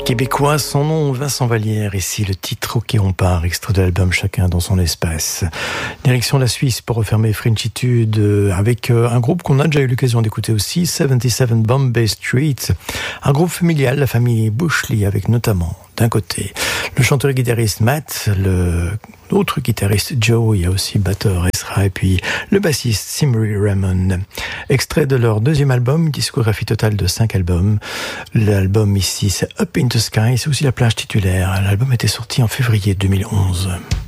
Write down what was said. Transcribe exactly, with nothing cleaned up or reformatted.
Québécois, son nom Vincent Vallière, ici le titre auquel on part, extrait de l'album Chacun dans son espace. Direction la Suisse pour refermer Frenchitude avec un groupe qu'on a déjà eu l'occasion d'écouter aussi, soixante-dix-sept Bombay Street, un groupe familial, la famille Bushley, avec notamment d'un côté le chanteur et guitariste Matt, le l'autre guitariste Joe, il y a aussi batteur Ezra et puis le bassiste Simri Ramon. Extrait de leur deuxième album, discographie totale de cinq albums. L'album ici c'est Up in the Sky, c'est aussi la plage titulaire. L'album était sorti en février deux mille onze.